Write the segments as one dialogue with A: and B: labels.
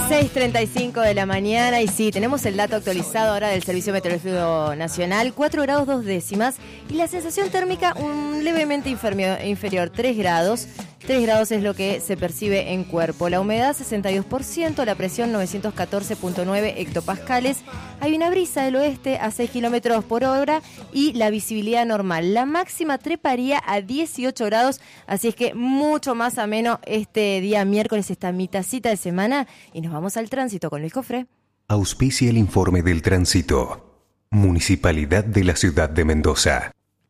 A: 6:35 de la mañana y sí, tenemos el dato actualizado ahora del Servicio Meteorológico Nacional, 4 grados 2 décimas y la sensación térmica levemente inferior, 3 grados. 3 grados es lo que se percibe en cuerpo. La humedad 62%, la presión 914.9 hectopascales. Hay una brisa del oeste a 6 kilómetros por hora y la visibilidad normal. La máxima treparía a 18 grados, así es que mucho más ameno este día miércoles, esta mitacita de semana. Y nos vamos al tránsito con Luis Jofré.
B: Auspicia el informe del tránsito. Municipalidad de la Ciudad de Mendoza.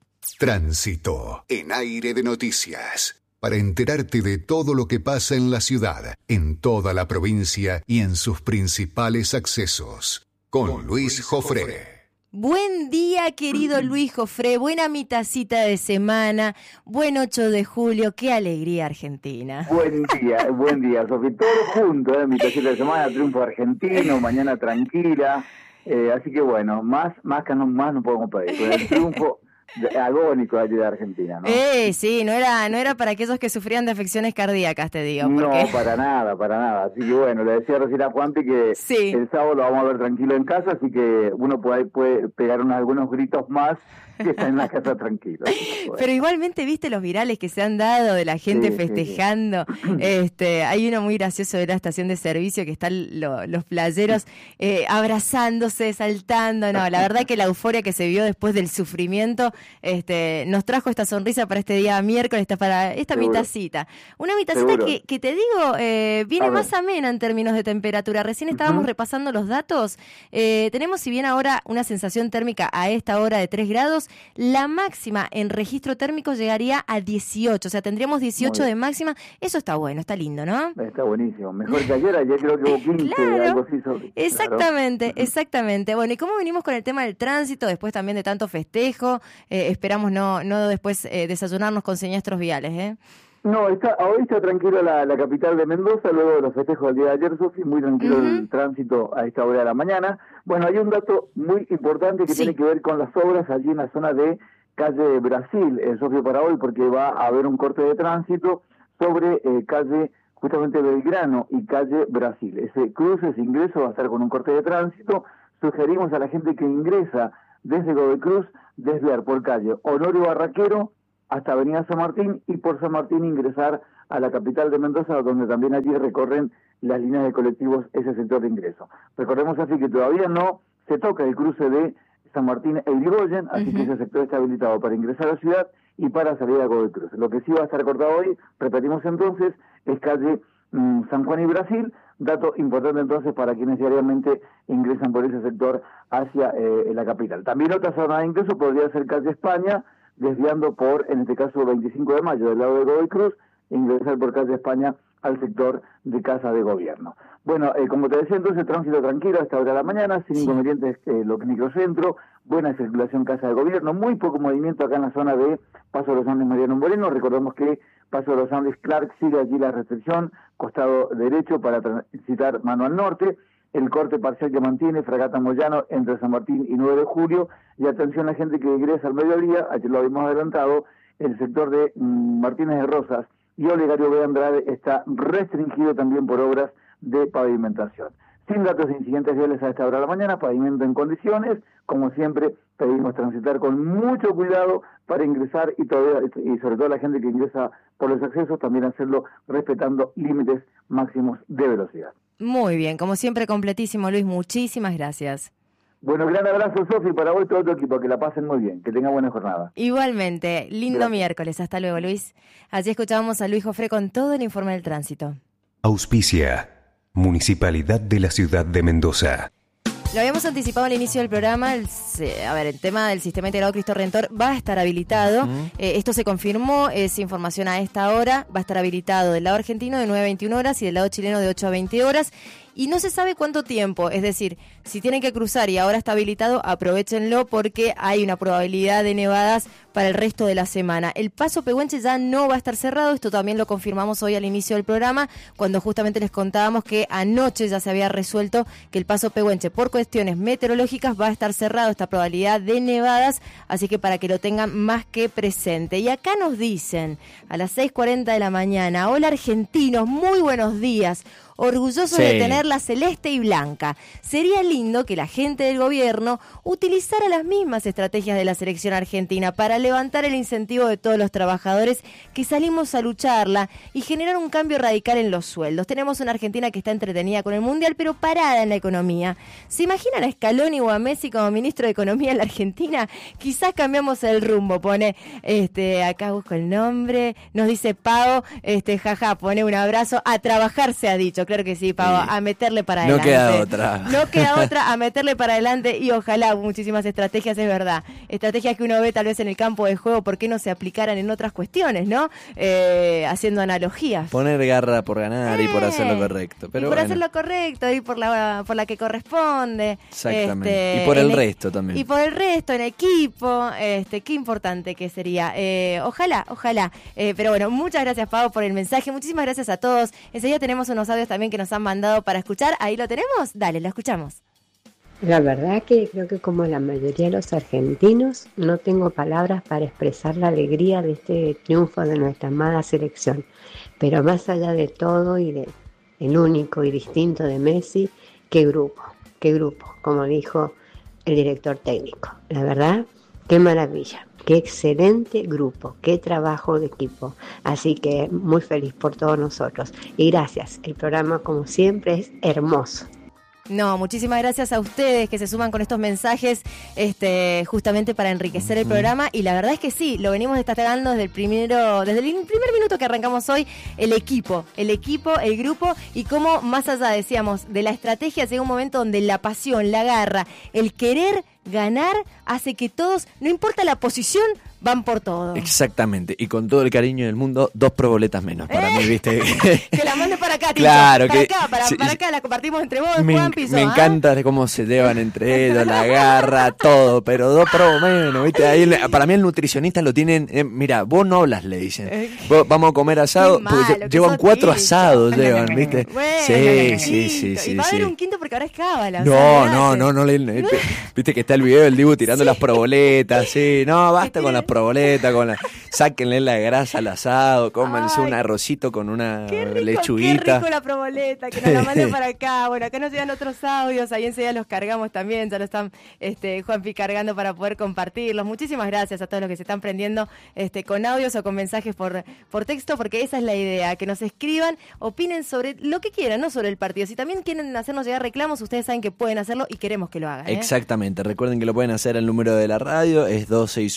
C: Tránsito en Aire de Noticias. Para enterarte de todo lo que pasa en la ciudad, en toda la provincia y en sus principales accesos. Con Luis Jofré.
A: Buen día, querido Luis Jofré. Buena mitacita de semana. Buen 8 de julio. Qué alegría, Argentina.
D: Buen día, Sofi. Todos juntos, mitacita de semana, triunfo argentino, mañana tranquila. Así que bueno, más no podemos pedir. Con el triunfo agónico allí de Argentina, ¿no?
A: Sí, no era para aquellos que sufrían de afecciones cardíacas, te digo.
D: No,
A: porque...
D: para nada. Así que bueno, le decía recién a Juanpi que sí, el sábado lo vamos a ver tranquilo en casa, así que uno puede pegar algunos gritos más que está en la casa tranquilo. Bueno.
A: Pero igualmente, ¿viste los virales que se han dado de la gente festejando? Sí. Hay uno muy gracioso de la estación de servicio que están los playeros abrazándose, saltando. No, la verdad que la euforia que se vio después del sufrimiento nos trajo esta sonrisa para este día miércoles, para esta mitacita. Una mitacita que te digo, viene más amena en términos de temperatura. Recién estábamos repasando los datos. Tenemos, si bien ahora, una sensación térmica a esta hora de 3 grados, la máxima en registro térmico llegaría a 18, o sea, tendríamos 18 de máxima. Eso está bueno, está lindo, ¿no?
D: Está buenísimo, mejor que ayer creo que hubo 15,
A: claro,
D: algo así.
A: Exactamente. Bueno, ¿y cómo venimos con el tema del tránsito después también de tanto festejo? Esperamos no después desayunarnos con siniestros viales, ¿eh?
D: No, hoy está tranquilo la capital de Mendoza, luego de los festejos del día de ayer, Sofi, muy tranquilo el tránsito a esta hora de la mañana. Bueno, hay un dato muy importante que tiene que ver con las obras allí en la zona de calle Brasil, Sofi, para hoy, porque va a haber un corte de tránsito sobre calle justamente Belgrano y calle Brasil. Ese cruce, ese ingreso va a estar con un corte de tránsito. Sugerimos a la gente que ingresa desde Godoy Cruz desviar por calle Honorio Barraquero hasta Avenida San Martín y por San Martín ingresar a la capital de Mendoza, donde también allí recorren las líneas de colectivos ese sector de ingreso. Recordemos así que todavía no se toca el cruce de San Martín e Irigoyen, así que ese sector está habilitado para ingresar a la ciudad y para salir a Godoy Cruz. Lo que sí va a estar cortado hoy, repetimos entonces, es calle San Juan y Brasil, dato importante entonces para quienes diariamente ingresan por ese sector hacia la capital. También otra zona de ingreso podría ser calle España, desviando por, en este caso, 25 de mayo, del lado de Godoy Cruz, e ingresar por calle España al sector de Casa de Gobierno. Bueno, como te decía entonces, tránsito tranquilo a esta hora de la mañana, sin inconvenientes lo que es microcentro, buena circulación Casa de Gobierno, muy poco movimiento acá en la zona de Paso de los Andes Mariano Moreno. Recordemos que Paso de los Andes Clark sigue allí la restricción, costado derecho para transitar mano al norte, el corte parcial que mantiene Fragata Moyano entre San Martín y 9 de julio, y atención a la gente que ingresa al mediodía, ayer lo habíamos adelantado, el sector de Martínez de Rosas y Olegario B. Andrade está restringido también por obras de pavimentación. Sin datos de incidentes viales a esta hora de la mañana, pavimento en condiciones, como siempre pedimos transitar con mucho cuidado para ingresar y sobre todo la gente que ingresa por los accesos también hacerlo respetando límites máximos de velocidad.
A: Muy bien, como siempre completísimo, Luis, muchísimas gracias.
D: Bueno, gran abrazo, Sofi, para vos y todo tu equipo, que la pasen muy bien, que tengan buena jornada.
A: Igualmente, lindo miércoles, hasta luego, Luis. Allí escuchábamos a Luis Jofré con todo el informe del tránsito.
B: Auspicia, Municipalidad de la Ciudad de Mendoza.
A: Lo habíamos anticipado al inicio del programa, el tema del sistema integrado Cristo Redentor va a estar habilitado. Esto se confirmó, es información a esta hora, va a estar habilitado del lado argentino de 9 a 21 horas y del lado chileno de 8 a 20 horas. Y no se sabe cuánto tiempo, es decir, si tienen que cruzar y ahora está habilitado, aprovéchenlo porque hay una probabilidad de nevadas para el resto de la semana. El paso Pehuenche ya no va a estar cerrado, esto también lo confirmamos hoy al inicio del programa, cuando justamente les contábamos que anoche ya se había resuelto que el paso Pehuenche, por cuestiones meteorológicas, va a estar cerrado, esta probabilidad de nevadas, así que para que lo tengan más que presente. Y acá nos dicen, a las 6:40 de la mañana, hola argentinos, muy buenos días. orgullosos de tenerla celeste y blanca. Sería lindo que la gente del gobierno utilizara las mismas estrategias de la selección argentina para levantar el incentivo de todos los trabajadores que salimos a lucharla y generar un cambio radical en los sueldos. Tenemos una Argentina que está entretenida con el Mundial, pero parada en la economía. ¿Se imaginan a Scaloni o a Messi como ministro de Economía en la Argentina? Quizás cambiamos el rumbo, pone, acá busco el nombre, nos dice Pavo, jaja, pone un abrazo, a trabajar se ha dicho, claro que sí, Pavo, a meterle para adelante. No queda otra, a meterle para adelante y ojalá muchísimas estrategias, es verdad, estrategias que uno ve tal vez en el campo de juego, ¿por qué no se aplicaran en otras cuestiones, no? Haciendo analogías.
E: Poner garra por ganar y por hacer lo correcto. Pero
A: y por hacer lo correcto y por la que corresponde.
E: Exactamente. Y por el resto también.
A: Y por el resto, en equipo, qué importante que sería. Ojalá. Pero bueno, muchas gracias, Pavo, por el mensaje. Muchísimas gracias a todos. Enseguida tenemos unos audios también que nos han mandado para escuchar. Ahí lo tenemos. Dale, lo escuchamos.
F: La verdad que creo que como la mayoría de los argentinos no tengo palabras para expresar la alegría de este triunfo de nuestra amada selección. Pero más allá de todo y de el único y distinto de Messi, qué grupo, como dijo el director técnico. La verdad, qué maravilla, qué excelente grupo, qué trabajo de equipo. Así que muy feliz por todos nosotros. Y gracias, el programa como siempre es hermoso.
A: No, muchísimas gracias a ustedes que se suman con estos mensajes justamente para enriquecer el programa, y la verdad es que sí, lo venimos destacando desde el primer minuto que arrancamos hoy, el equipo, el grupo, y cómo más allá, decíamos, de la estrategia, llega un momento donde la pasión, la garra, el querer ganar hace que todos, no importa la posición, van por todo.
E: Exactamente, y con todo el cariño del mundo, 2 proboletas menos para mí, ¿viste?
A: Que la mande para acá, Tincho.
E: Claro,
A: para acá, la compartimos entre vos, Juan Piso.
E: Me encanta cómo se llevan entre ellos, la garra, todo, pero 2 probos menos, ¿viste? Ahí, para mí el nutricionista lo tienen, mira, vos no hablas, le dicen. Vamos a comer asado, porque llevan 4 asados, llevan, ¿viste?
A: Bueno,
E: sí.
A: Y va a haber un quinto porque ahora es cábala.
E: No, viste que está el video del Dibu tirando las proboletas, sí, no, basta con las proboleta, sáquenle la grasa al asado, cómanse un arrocito con una lechuguita.
A: Qué rico la proboleta, que nos la manden para acá. Bueno, acá nos llegan otros audios, ahí enseguida los cargamos también, ya lo están Juanpi cargando para poder compartirlos. Muchísimas gracias a todos los que se están prendiendo con audios o con mensajes por texto, porque esa es la idea, que nos escriban, opinen sobre lo que quieran, no sobre el partido. Si también quieren hacernos llegar reclamos, ustedes saben que pueden hacerlo y queremos que lo hagan.
E: Exactamente, recuerden que lo pueden hacer al número de la radio, es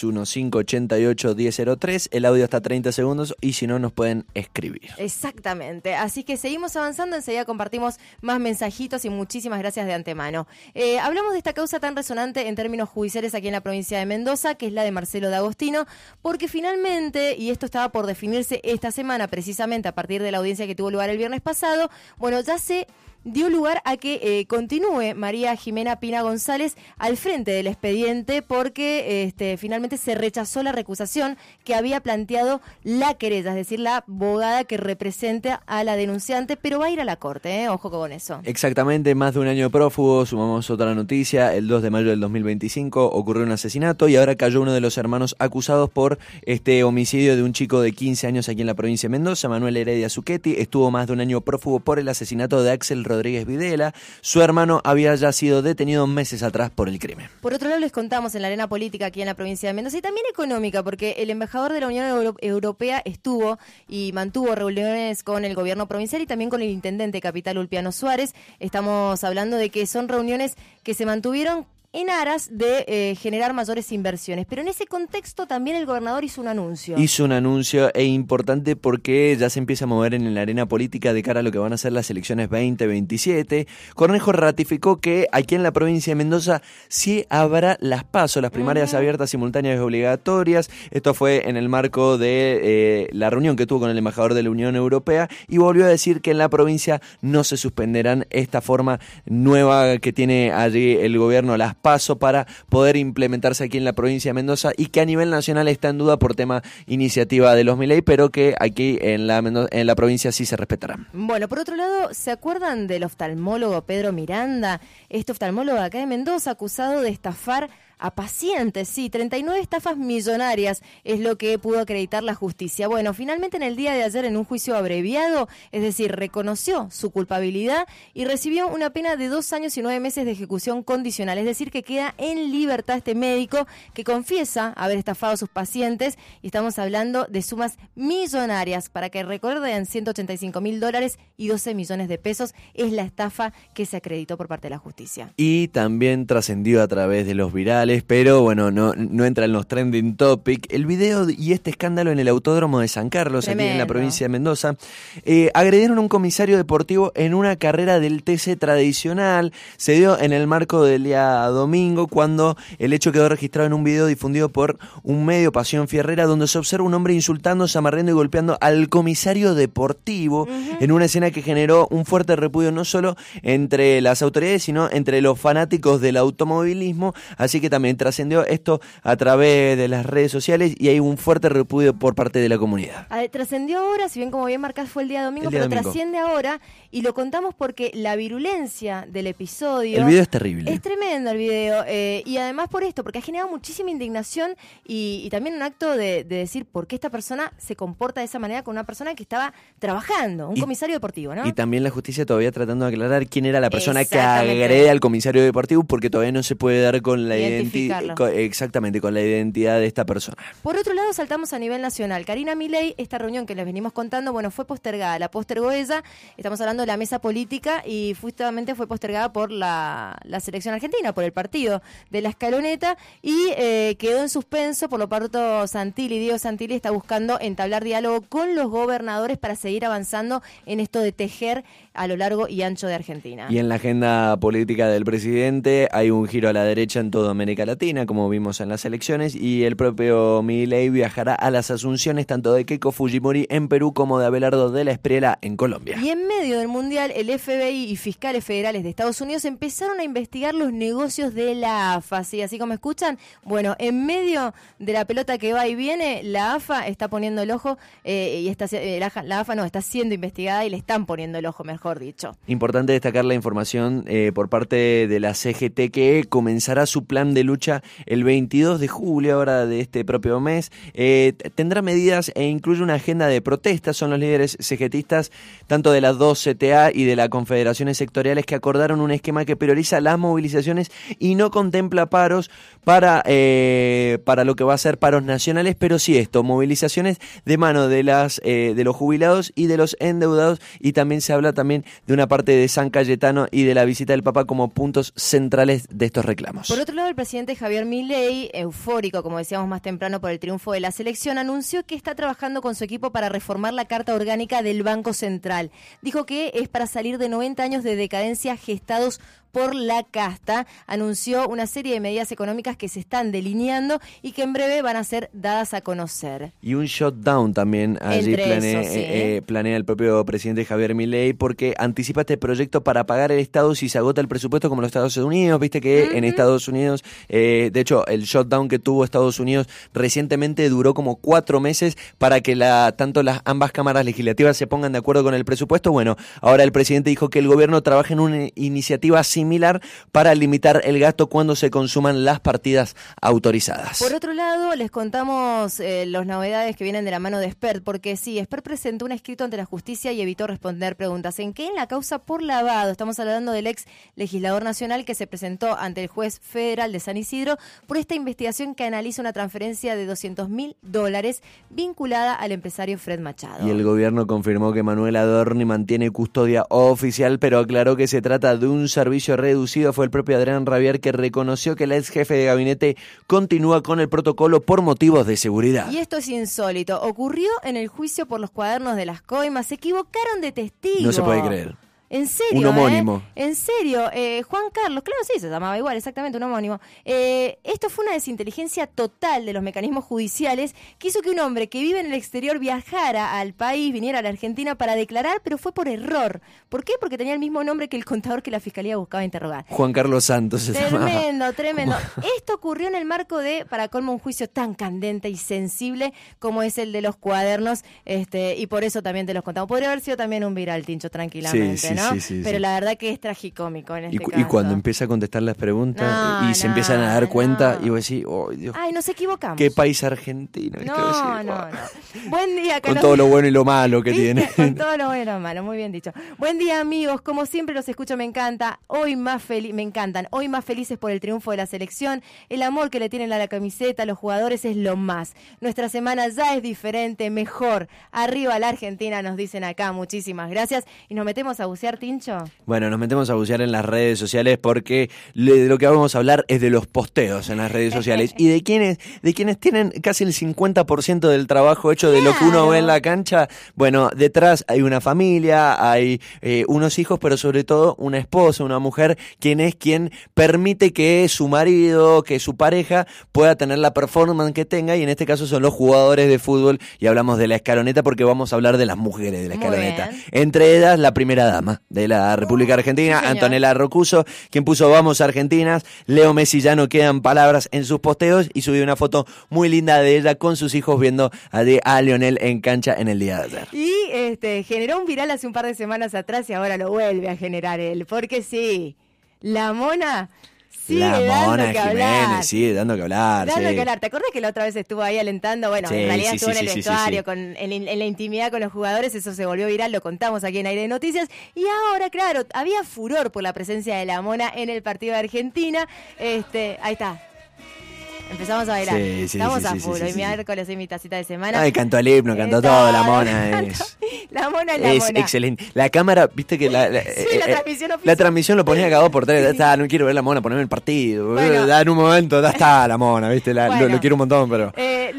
E: 261-588-1003, el audio está 30 segundos y si no nos pueden escribir.
A: Exactamente, así que seguimos avanzando, enseguida compartimos más mensajitos y muchísimas gracias de antemano. Hablamos de esta causa tan resonante en términos judiciales aquí en la provincia de Mendoza, que es la de Marcelo D'Agostino, porque finalmente, y esto estaba por definirse esta semana precisamente a partir de la audiencia que tuvo lugar el viernes pasado, bueno, ya se dio lugar a que continúe María Jimena Pina González al frente del expediente porque finalmente se rechazó la recusación que había planteado la querella, es decir, la abogada que representa a la denunciante, pero va a ir a la corte, ojo con eso.
E: Exactamente, más de un año prófugo, sumamos otra noticia, el 2 de mayo del 2025 ocurrió un asesinato y ahora cayó uno de los hermanos acusados por este homicidio de un chico de 15 años aquí en la provincia de Mendoza, Manuel Heredia Zucchetti, estuvo más de un año prófugo por el asesinato de Axel Rodríguez Videla. Su hermano había ya sido detenido meses atrás por el crimen.
A: Por otro lado, les contamos en la arena política aquí en la provincia de Mendoza y también económica, porque el embajador de la Unión Europea estuvo y mantuvo reuniones con el gobierno provincial y también con el intendente capital Ulpiano Suárez. Estamos hablando de que son reuniones que se mantuvieron en aras de generar mayores inversiones. Pero en ese contexto también el gobernador hizo un anuncio.
E: Hizo un anuncio importante porque ya se empieza a mover en la arena política de cara a lo que van a ser las elecciones 2027. Cornejo ratificó que aquí en la provincia de Mendoza sí habrá las PASO, las primarias abiertas, simultáneas y obligatorias. Esto fue en el marco de la reunión que tuvo con el embajador de la Unión Europea y volvió a decir que en la provincia no se suspenderán esta forma nueva que tiene allí el gobierno, las PASO, para poder implementarse aquí en la provincia de Mendoza y que a nivel nacional está en duda por tema iniciativa de los Milei, pero que aquí en la provincia sí se respetarán.
A: Bueno, por otro lado, ¿se acuerdan del oftalmólogo Pedro Miranda? Este oftalmólogo acá de Mendoza, acusado de estafar a pacientes. Sí, 39 estafas millonarias es lo que pudo acreditar la justicia. Bueno, finalmente en el día de ayer, en un juicio abreviado, es decir, reconoció su culpabilidad y recibió una pena de 2 años y 9 meses de ejecución condicional. Es decir, que queda en libertad este médico que confiesa haber estafado a sus pacientes, y estamos hablando de sumas millonarias. Para que recuerden, $185.000 y 12 millones de pesos es la estafa que se acreditó por parte de la justicia.
E: Y también trascendió a través de los virales, pero bueno, no entra en los trending topic, el video y este escándalo en el Autódromo de San Carlos,
A: Tremendo.
E: Aquí en la provincia de Mendoza. Agredieron a un comisario deportivo en una carrera del TC tradicional. Se dio en el marco del día domingo, cuando el hecho quedó registrado en un video difundido por un medio, Pasión Fierrera, donde se observa un hombre insultando, zamarreando y golpeando al comisario deportivo, en una escena que generó un fuerte repudio no solo entre las autoridades, sino entre los fanáticos del automovilismo. Así que también trascendió esto a través de las redes sociales y hay un fuerte repudio por parte de la comunidad.
A: Trascendió ahora, si bien como bien marcás fue el día domingo, pero trasciende ahora, y lo contamos porque la virulencia del episodio...
E: El video es terrible.
A: Es tremendo el video, y además por esto, porque ha generado muchísima indignación y también un acto de decir por qué esta persona se comporta de esa manera con una persona que estaba trabajando, un comisario deportivo, ¿no?
E: Y también la justicia todavía tratando de aclarar quién era la persona que agrede al comisario deportivo, porque todavía no se puede dar con la identidad, exactamente, con la identidad de esta persona.
A: Por otro lado, saltamos a nivel nacional. Karina Milei, esta reunión que les venimos contando, bueno, fue postergada, la postergó ella. Estamos hablando de la mesa política y justamente fue postergada por la selección argentina, por el partido de la escaloneta, y quedó en suspenso. Por lo tanto, Diego Santilli está buscando entablar diálogo con los gobernadores para seguir avanzando en esto de tejer a lo largo y ancho de Argentina.
E: Y en la agenda política del presidente hay un giro a la derecha en toda América Latina, como vimos en las elecciones, y el propio Milei viajará a las asunciones tanto de Keiko Fujimori en Perú como de Abelardo de la Espriella en Colombia.
A: Y en medio del Mundial, el FBI y fiscales federales de Estados Unidos empezaron a investigar los negocios de la AFA. ¿Sí? Así como escuchan, bueno, en medio de la pelota que va y viene, la AFA está poniendo el ojo, y la AFA está siendo investigada y le están poniendo el ojo, mejor dicho. Importante
E: destacar la información por parte de la CGT, que comenzará su plan de lucha el 22 de julio, ahora de este propio mes. Tendrá medidas e incluye una agenda de protestas. Son los líderes CGTistas, tanto de las dos CTA y de las confederaciones sectoriales, que acordaron un esquema que prioriza las movilizaciones y no contempla paros para lo que va a ser paros nacionales, pero sí movilizaciones de mano de los jubilados y de los endeudados, y también se habla también de una parte de San Cayetano y de la visita del Papa como puntos centrales de estos reclamos.
A: Por otro lado, el presidente Javier Milei, eufórico, como decíamos más temprano, por el triunfo de la selección, anunció que está trabajando con su equipo para reformar la Carta Orgánica del Banco Central. Dijo que es para salir de 90 años de decadencia gestados por la casta. Anunció una serie de medidas económicas que se están delineando y que en breve van a ser dadas a conocer.
E: Y un shutdown también allí planea el propio presidente Javier Milei, porque anticipa este proyecto para pagar el Estado si se agota el presupuesto, como los Estados Unidos. Viste que en Estados Unidos, de hecho, el shutdown que tuvo Estados Unidos recientemente duró como 4 meses para que tanto ambas cámaras legislativas se pongan de acuerdo con el presupuesto. Bueno, ahora el presidente dijo que el gobierno trabaja en una iniciativa similar para limitar el gasto cuando se consuman las partidas autorizadas.
A: Por otro lado, les contamos las novedades que vienen de la mano de Spert, porque sí, Spert presentó un escrito ante la justicia y evitó responder preguntas. ¿En qué? En la causa por lavado. Estamos hablando del ex legislador nacional que se presentó ante el juez federal de San Isidro por esta investigación que analiza una transferencia de $200.000 vinculada al empresario Fred Machado.
E: Y el gobierno confirmó que Manuel Adorni mantiene custodia oficial, pero aclaró que se trata de un servicio reducido. Fue el propio Adrián Rabier que reconoció que el ex jefe de gabinete continúa con el protocolo por motivos de seguridad.
A: Y esto es insólito. Ocurrió en el juicio por los cuadernos de las coimas. Se equivocaron de testigo.
E: No se puede creer.
A: En serio,
E: un homónimo.
A: En serio, Juan Carlos, claro, sí, se llamaba igual, exactamente, un homónimo. Esto fue una desinteligencia total de los mecanismos judiciales que hizo que un hombre que vive en el exterior viajara al país, viniera a la Argentina para declarar, pero fue por error. ¿Por qué? Porque tenía el mismo nombre que el contador que la fiscalía buscaba interrogar.
E: Juan Carlos Santos se llamaba.
A: Tremendo. Esto ocurrió en el marco de, para colmo, un juicio tan candente y sensible como es el de los cuadernos, y por eso también te los contamos. Podría haber sido también un viral, Tincho, tranquilamente.
E: Sí.
A: ¿no?
E: Sí,
A: pero la verdad que es tragicómico en este caso.
E: Y cuando empieza a contestar las preguntas se empiezan a dar cuenta y vos decís, oh, Dios,
A: ay, nos equivocamos.
E: qué país argentino.
A: No. Buen día,
E: con todo lo bueno y lo malo que tiene.
A: Con todo lo bueno y lo malo, muy bien dicho. Buen día, amigos, como siempre los escucho, me encantan, hoy más felices por el triunfo de la selección, el amor que le tienen a la camiseta, a los jugadores es lo más. Nuestra semana ya es diferente, mejor. Arriba la Argentina, nos dicen acá, muchísimas gracias. ¿Y nos metemos a bucear, Tincho?
E: Bueno, nos metemos a bucear en las redes sociales porque de lo que vamos a hablar es de los posteos en las redes sociales y de quienes tienen casi el 50% del trabajo hecho de lo que uno ve en la cancha. Bueno, detrás hay una familia, hay unos hijos, pero sobre todo una esposa, una mujer, quien permite que su marido, que su pareja pueda tener la performance que tenga, y en este caso son los jugadores de fútbol, y hablamos de la escaloneta porque vamos a hablar de las mujeres de la escaloneta. Entre ellas, la primera dama de la República Argentina, sí, Antonella Rocuso, quien puso "Vamos Argentinas". Leo Messi ya no quedan palabras en sus posteos y subió una foto muy linda de ella con sus hijos viendo a Lionel en cancha en el día de ayer.
A: Y generó un viral hace un par de semanas atrás y ahora lo vuelve a generar él, porque sí, la Mona sigue dando que hablar.
E: Sigue dando que hablar.
A: ¿Te acuerdas que la otra vez estuvo ahí alentando? Bueno, en realidad estuvo en el vestuario, en la intimidad con los jugadores, eso se volvió viral, lo contamos aquí en Aire de Noticias. Y ahora, claro, había furor por la presencia de la Mona en el partido de Argentina. Ahí está. Empezamos a bailar. Estamos a full. Hoy miércoles, hoy mi tacita de semana.
E: Ay, cantó el himno, cantó todo. La Mona
A: La Mona es la
E: Mona. Es excelente. La cámara, viste que la
A: transmisión oficial.
E: La transmisión lo ponía cada 2 por 3. No quiero ver la Mona, poneme el partido.
A: Bueno.
E: En un momento, ya está la Mona, viste. Lo quiero un montón, pero.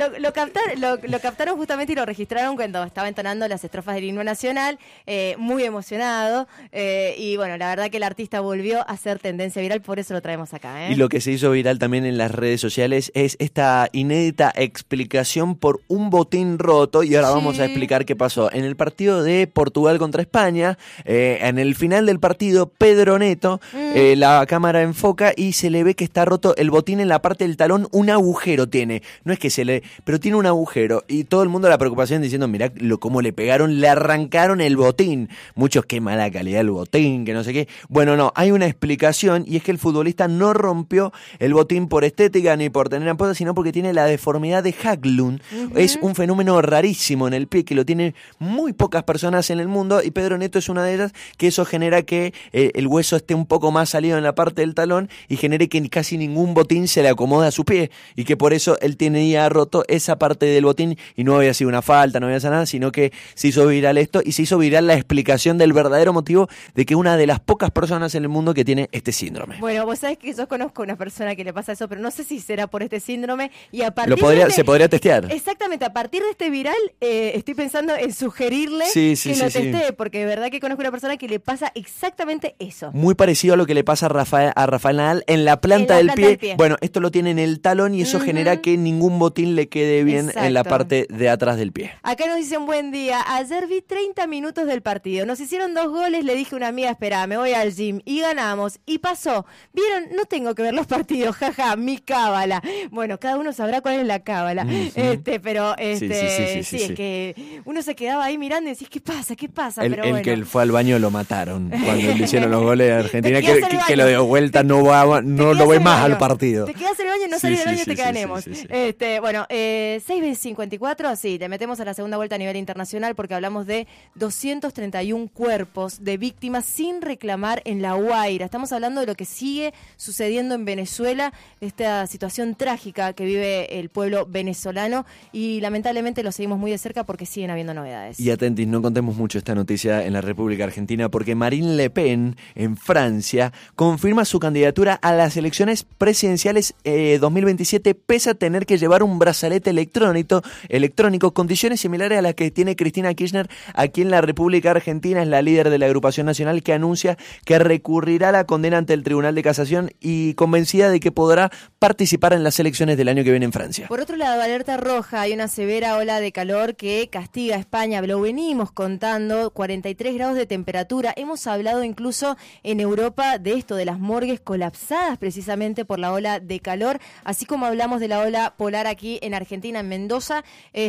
A: Lo captaron justamente y lo registraron cuando estaba entonando las estrofas del himno nacional. Muy emocionado. Y bueno, la verdad que el artista volvió a ser tendencia viral, por eso lo traemos acá.
E: Y lo que se hizo viral también en las redes sociales es esta inédita explicación por un botín roto, y ahora vamos a explicar qué pasó. En el partido de Portugal contra España, en el final del partido, Pedro Neto, la cámara enfoca y se le ve que está roto el botín en la parte del talón, un agujero tiene, no es que pero tiene un agujero, y todo el mundo la preocupación diciendo, mirá cómo le pegaron, le arrancaron el botín, muchos, qué mala calidad el botín, que no sé qué. Bueno, no, hay una explicación, y es que el futbolista no rompió el botín por estética ni por tener ampotas, sino porque tiene la deformidad de Haglund. Es un fenómeno rarísimo en el pie que lo tienen muy pocas personas en el mundo, y Pedro Neto es una de ellas, que eso genera que el hueso esté un poco más salido en la parte del talón y genere que casi ningún botín se le acomoda a su pie, y que por eso él tenía roto esa parte del botín, y no había sido una falta, no había sido nada, sino que se hizo viral esto, y se hizo viral la explicación del verdadero motivo de que una de las pocas personas en el mundo que tiene este síndrome.
A: Bueno, vos sabés que yo conozco una persona que le pasa eso, pero no sé si será por este síndrome, y a partir
E: se podría testear.
A: Exactamente, a partir de este viral estoy pensando en sugerirle que lo testee, porque de verdad que conozco una persona que le pasa exactamente eso.
E: Muy parecido a lo que le pasa a Rafael Nadal en la planta del pie. Bueno, esto lo tiene en el talón, y eso genera que ningún botín le quede bien en la parte de atrás del pie.
A: Acá nos dicen, buen día, ayer vi 30 minutos del partido, nos hicieron 2 goles, le dije a una amiga, espera, me voy al gym, y ganamos, y pasó. ¿Vieron? No tengo que ver los partidos, jaja, mi cábala. Bueno, cada uno sabrá cuál es la cábala. Pero es que uno se quedaba ahí mirando y decís, ¿qué pasa? Pero bueno.
E: El que fue al baño lo mataron cuando le hicieron los goles de Argentina, que lo dio vuelta, no lo ve más al partido.
A: Te quedas en el baño, no salís del baño y te ganemos. Bueno, 6:54, sí, te metemos a la segunda vuelta a nivel internacional porque hablamos de 231 cuerpos de víctimas sin reclamar en La Guaira. Estamos hablando de lo que sigue sucediendo en Venezuela, esta situación trágica que vive el pueblo venezolano, y lamentablemente lo seguimos muy de cerca porque siguen habiendo novedades.
E: Y atentis, no contemos mucho esta noticia en la República Argentina, porque Marine Le Pen en Francia confirma su candidatura a las elecciones presidenciales 2027, pese a tener que llevar un brazalete electrónico, condiciones similares a las que tiene Cristina Kirchner aquí en la República Argentina. Es la líder de la agrupación nacional que anuncia que recurrirá a la condena ante el Tribunal de Casación, y convencida de que podrá participar en las elecciones del año que viene en Francia.
A: Por otro lado, alerta roja, hay una severa ola de calor que castiga a España. Lo venía venimos contando, 43 grados de temperatura. Hemos hablado incluso en Europa de esto, de las morgues colapsadas precisamente por la ola de calor, así como hablamos de la ola polar aquí en Argentina, en Mendoza,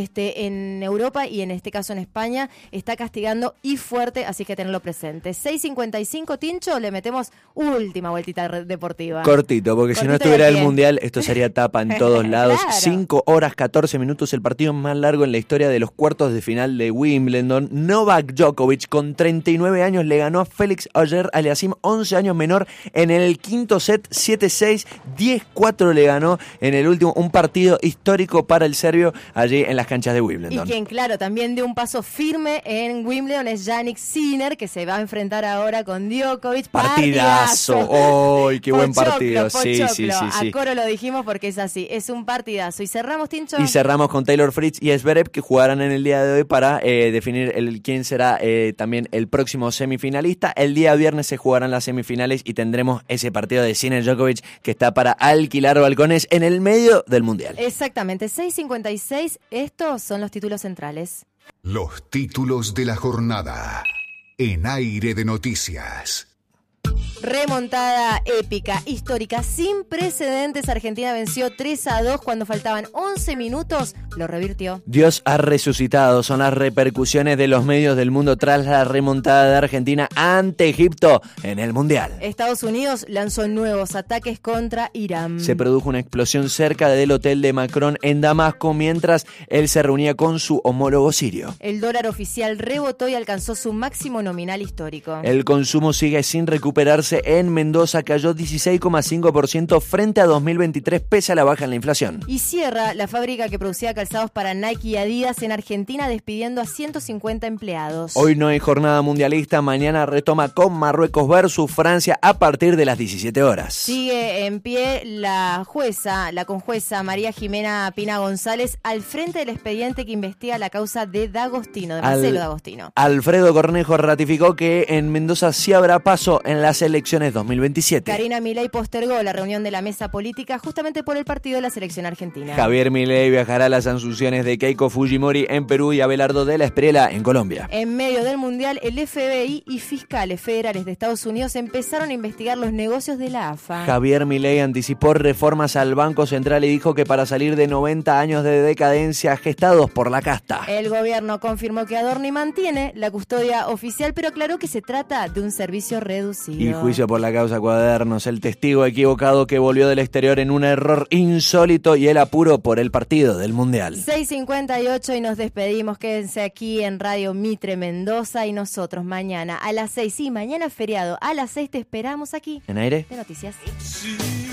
A: en Europa y en este caso en España, está castigando y fuerte, así que tenerlo presente. 6:55, Tincho, le metemos última vueltita deportiva.
E: Cortito, porque si no estuviera el Mundial, esto sería tapa en todos lados. Claro. 5 horas 14 minutos, el partido más largo en la historia de los cuartos de final de Wimbledon. Novak Djokovic, con 39 años, le ganó a Félix Auger-Aliassime, 11 años menor, en el quinto set, 7-6, 10-4 le ganó en el último, un partido histórico para el serbio allí en las canchas de Wimbledon.
A: Y quien, claro, también dio un paso firme en Wimbledon es Jannik Sinner, que se va a enfrentar ahora con Djokovic.
E: ¡Partidazo! ¡Ay, qué buen partido! Sí.
A: A coro lo dijimos porque es así, es un partidazo. Y cerramos, Tincho.
E: Y cerramos con Taylor Fritz y Zverev, que jugarán en el día de hoy para definir quién será también el próximo semifinalista. El día viernes se jugarán las semifinales y tendremos ese partido de Sinner Djokovic que está para alquilar balcones en el medio del Mundial.
A: Exactamente, 6:56, estos son los títulos centrales.
C: Los títulos de la jornada en Aire de Noticias.
A: Remontada épica, histórica, sin precedentes. Argentina venció 3-2 cuando faltaban 11 minutos. Lo revirtió.
E: Dios ha resucitado. Son las repercusiones de los medios del mundo tras la remontada de Argentina ante Egipto en el Mundial.
A: Estados Unidos lanzó nuevos ataques contra Irán.
E: Se produjo una explosión cerca del hotel de Macron en Damasco mientras él se reunía con su homólogo sirio.
A: El dólar oficial rebotó y alcanzó su máximo nominal histórico.
E: El consumo sigue sin recuperarse en Mendoza, cayó 16,5% frente a 2023 pese a la baja en la inflación.
A: Y cierra la fábrica que producía calzados para Nike y Adidas en Argentina, despidiendo a 150 empleados.
E: Hoy no hay jornada mundialista, mañana retoma con Marruecos versus Francia a partir de las 17 horas.
A: Sigue en pie la conjueza María Jimena Pina González al frente del expediente que investiga la causa de D'Agostino, de Marcelo D'Agostino.
E: Alfredo Cornejo ratificó que en Mendoza sí habrá paso en las elecciones 2027.
A: Karina Milei postergó la reunión de la mesa política justamente por el partido de la selección argentina.
E: Javier Milei viajará a las asunciones de Keiko Fujimori en Perú y Abelardo de la Espriella en Colombia.
A: En medio del Mundial, el FBI y fiscales federales de Estados Unidos empezaron a investigar los negocios de la AFA.
E: Javier Milei anticipó reformas al Banco Central y dijo que para salir de 90 años de decadencia gestados por la casta.
A: El gobierno confirmó que Adorni mantiene la custodia oficial, pero aclaró que se trata de un servicio reducido.
E: Y juicio por la causa Cuadernos, el testigo equivocado que volvió del exterior en un error insólito y el apuro por el partido del Mundial.
A: 6:58 y nos despedimos. Quédense aquí en Radio Mitre Mendoza y nosotros mañana a las 6. Sí, mañana feriado, a las 6 te esperamos aquí.
E: ¿En Aire
A: de Noticias.